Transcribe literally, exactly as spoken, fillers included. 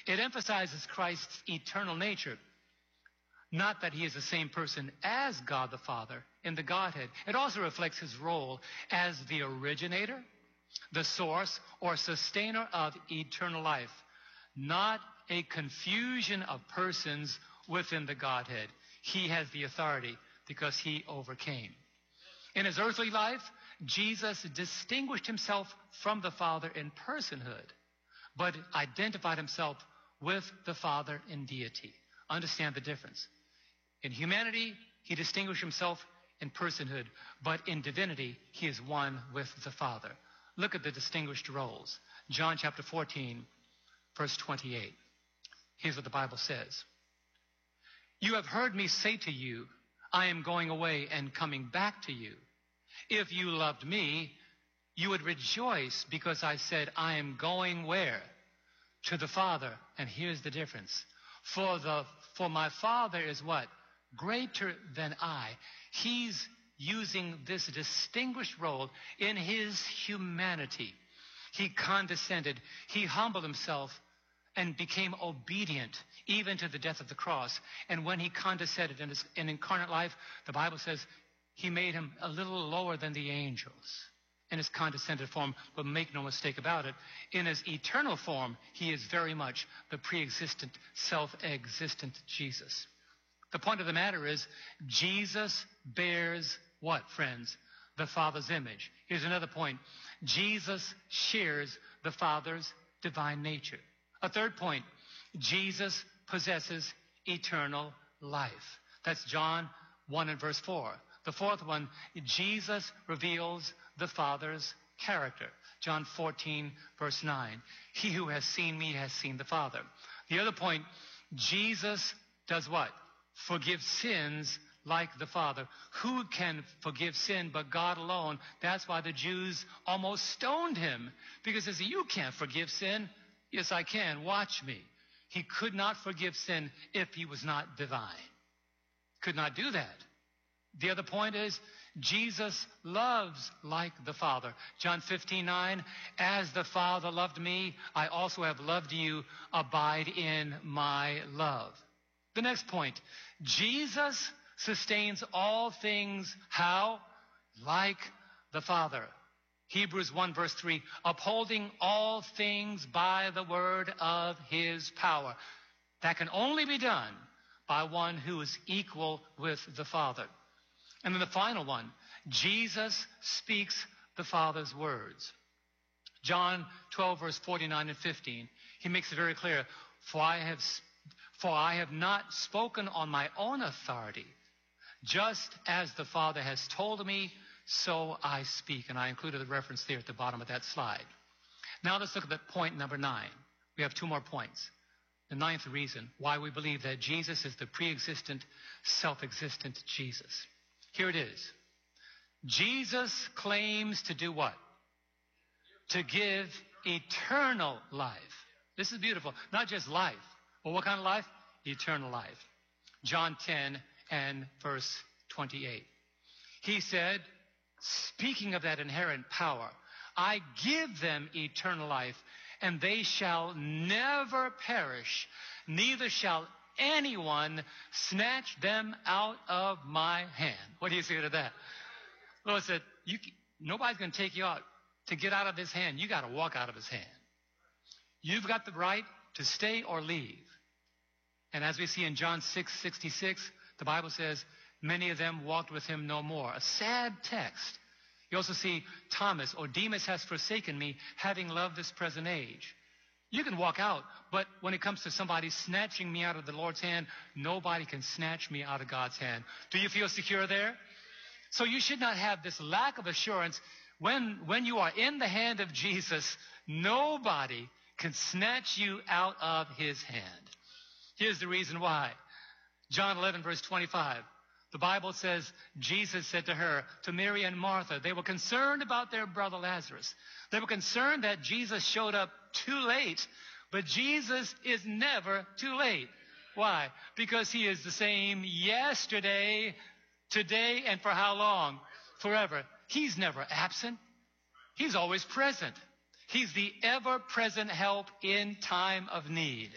It emphasizes Christ's eternal nature. Not that he is the same person as God the Father in the Godhead. It also reflects his role as the originator, the source, or sustainer of eternal life. Not a confusion of persons within the Godhead. He has the authority because he overcame. In his earthly life, Jesus distinguished himself from the Father in personhood, but identified himself with the Father in deity. Understand the difference. In humanity, he distinguished himself in personhood, but in divinity, he is one with the Father. Look at the distinguished roles. John chapter fourteen, verse twenty-eight. Here's what the Bible says. You have heard me say to you, I am going away and coming back to you. If you loved me, you would rejoice because I said, I am going where? To the Father. And here's the difference. For the for my Father is what? Greater than I. He's using this distinguished role in his humanity. He condescended. He humbled himself and became obedient even to the death of the cross. And when he condescended in his in incarnate life, the Bible says he made him a little lower than the angels in his condescended form. But make no mistake about it, in his eternal form, he is very much the pre-existent, self-existent Jesus. The point of the matter is, Jesus bears what, friends? The Father's image. Here's another point. Jesus shares the Father's divine nature. A third point, Jesus possesses eternal life. That's John one and verse four. The fourth one, Jesus reveals the Father's character. John fourteen, verse nine. He who has seen me has seen the Father. The other point, Jesus does what? Forgive sins like the Father. Who can forgive sin but God alone? That's why the Jews almost stoned him, because they said, you can't forgive sin. Yes, I can. Watch me. He could not forgive sin if he was not divine. Could not do that. The other point is, Jesus loves like the Father. John fifteen nine, as the Father loved me, I also have loved you. Abide in my love. The next point, Jesus sustains all things, how? Like the Father. Hebrews one verse three, upholding all things by the word of his power. That can only be done by one who is equal with the Father. And then the final one, Jesus speaks the Father's words. John twelve verse forty-nine and fifteen, he makes it very clear, for I have For I have not spoken on my own authority. Just as the Father has told me, so I speak. And I included the reference there at the bottom of that slide. Now let's look at that point number nine. We have two more points. The ninth reason why we believe that Jesus is the pre-existent, self-existent Jesus. Here it is. Jesus claims to do what? To give eternal life. This is beautiful. Not just life. Well, what kind of life? Eternal life. John ten and verse twenty-eight. He said, speaking of that inherent power, I give them eternal life, and they shall never perish, neither shall anyone snatch them out of my hand. What do you say to that? Lord said, you, nobody's going to take you out. To get out of his hand, you got to walk out of his hand. You've got the right to stay or leave. And as we see in John six sixty-six, the Bible says, many of them walked with him no more. A sad text. You also see Thomas, or Demas has forsaken me, having loved this present age. You can walk out, but when it comes to somebody snatching me out of the Lord's hand, nobody can snatch me out of God's hand. Do you feel secure there? So you should not have this lack of assurance. When, when you are in the hand of Jesus, nobody can snatch you out of his hand. Here's the reason why. John eleven, verse twenty-five. The Bible says, Jesus said to her, to Mary and Martha, they were concerned about their brother Lazarus. They were concerned that Jesus showed up too late, but Jesus is never too late. Why? Because he is the same yesterday, today, and for how long? Forever. He's never absent. He's always present. He's the ever-present help in time of need.